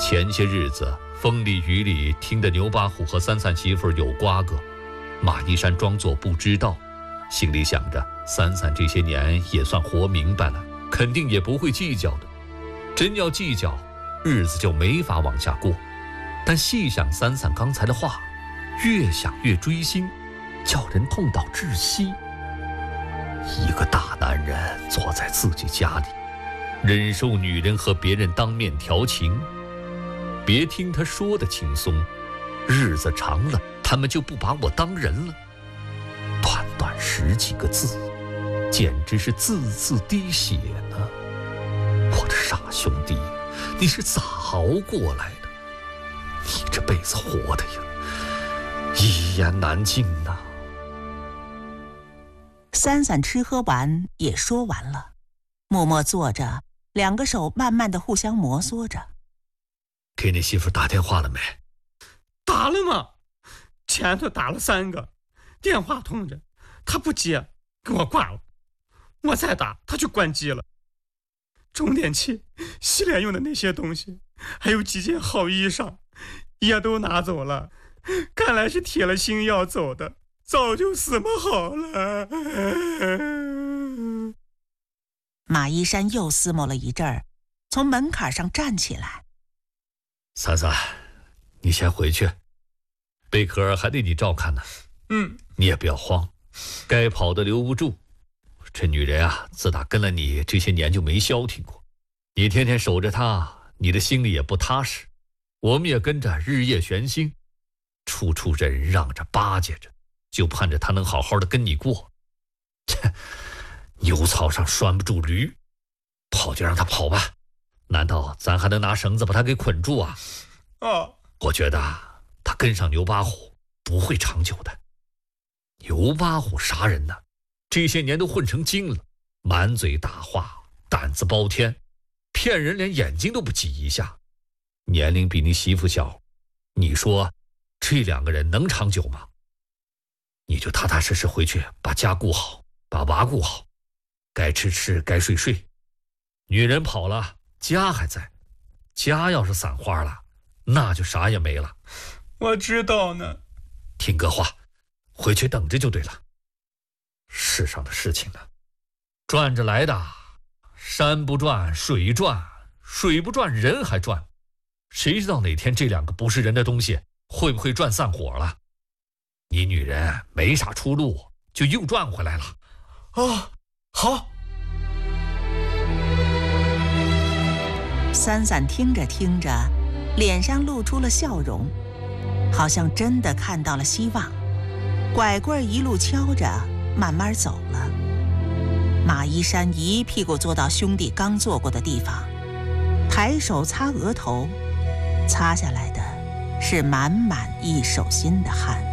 前些日子风里雨里听得牛八虎和三三媳妇有瓜葛，马一山装作不知道，心里想着三三这些年也算活明白了，肯定也不会计较的。真要计较，日子就没法往下过。但细想三三刚才的话，越想越锥心，叫人痛到窒息。一个大男人坐在自己家里，忍受女人和别人当面调情，别听他说的轻松，日子长了，他们就不把我当人了。短短10几个字，简直是字字滴血呢。我的傻兄弟，你是咋熬过来的？你这辈子活的呀，一言难尽呐。 三三吃喝完也说完了，默默坐着，两个手慢慢的互相摩挲着。 给你媳妇打电话了没？ 打了吗？前头打了3个，电话通着，他不接，给我挂了。我再打，他就关机了。充电器、洗脸用的那些东西，还有几件好衣裳，也都拿走了。看来是铁了心要走的，早就死么好了。 马一山又思谋了一阵儿，从门槛上站起来。 三三，你先回去，贝壳还得你照看呢。你也不要慌，该跑的留不住。这女人啊，自打跟了你这些年就没消停过。你天天守着她，你的心里也不踏实。我们也跟着日夜悬心，处处忍让着巴结着，就盼着她能好好的跟你过。切，牛槽上拴不住驴，跑就让她跑吧。难道咱还能拿绳子把她给捆住啊？我觉得她跟上牛八虎不会长久的。牛八虎啥人呢？这些年都混成精了，满嘴大话，胆子包天，骗人连眼睛都不挤一下。年龄比你媳妇小，你说这2个人能长久吗？你就踏踏实实回去，把家顾好，把娃顾好，该吃吃，该睡睡。女人跑了，家还在，家要是散花了，那就啥也没了。 我知道呢。 听哥话，回去等着就对了。世上的事情呢，转着来的，山不转水转，水不转人还转，谁知道哪天这2个不是人的东西会不会转散伙了？你女人没啥出路，就又转回来了。 好。 三三听着听着，脸上露出了笑容，好像真的看到了希望。拐棍一路敲着，慢慢走了。马一山一屁股坐到兄弟刚坐过的地方，抬手擦额头，擦下来的是满满一手心的汗。